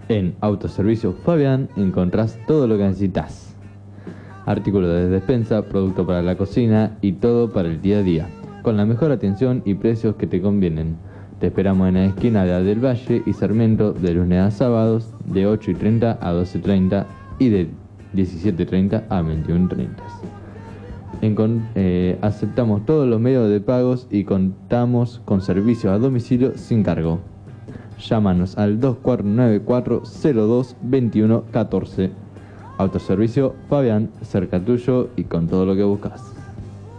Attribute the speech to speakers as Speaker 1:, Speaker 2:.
Speaker 1: En Autoservicio Fabián encontrás todo lo que necesitas. Artículos de despensa, producto para la cocina y todo para el día a día, con la mejor atención y precios que te convienen. Te esperamos en la esquina de Del Valle y Sarmiento de lunes a sábados de 8:30 a 12:30 y de 17:30 a 21:30. Aceptamos todos los medios de pagos y contamos con servicios a domicilio sin cargo. Llámanos al 2494-022114. Autoservicio Fabián, cerca tuyo y con todo lo que buscas.